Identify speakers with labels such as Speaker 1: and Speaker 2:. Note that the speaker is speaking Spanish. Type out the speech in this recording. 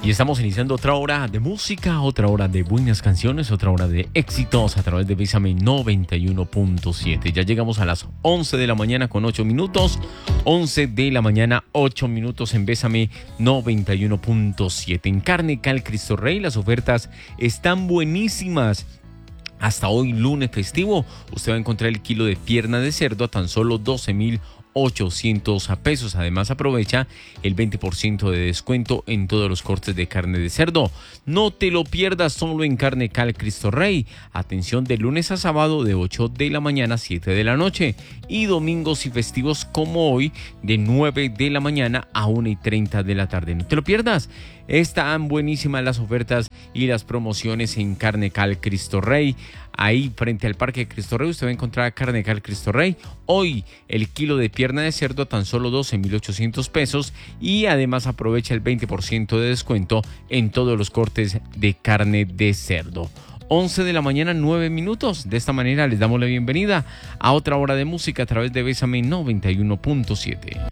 Speaker 1: Y estamos iniciando otra hora de música, otra hora de buenas canciones, otra hora de éxitos a través de Bésame 91.7. Ya llegamos a las 11 de la mañana con 8 minutos. 11 de la mañana, 8 minutos en Bésame 91.7. En Carne Cal Cristo Rey las ofertas están buenísimas. Hasta hoy, lunes festivo, usted va a encontrar el kilo de pierna de cerdo a tan solo 12.800 pesos. Además, aprovecha el 20% de descuento en todos los cortes de carne de cerdo. No te lo pierdas, solo en Carne Cal Cristo Rey. Atención, de lunes a sábado de 8 de la mañana a 7 de la noche. Y domingos y festivos como hoy de 9 de la mañana a 1:30 de la tarde. No te lo pierdas. Están buenísimas las ofertas y las promociones en Carne Cal Cristo Rey. Ahí frente al Parque de Cristo Rey usted va a encontrar Carne Cal Cristo Rey. Hoy el kilo de pierna de cerdo a tan solo 12.800 pesos y además aprovecha el 20% de descuento en todos los cortes de carne de cerdo. 11 de la mañana, 9 minutos. De esta manera les damos la bienvenida a otra hora de música a través de Bésame 91.7.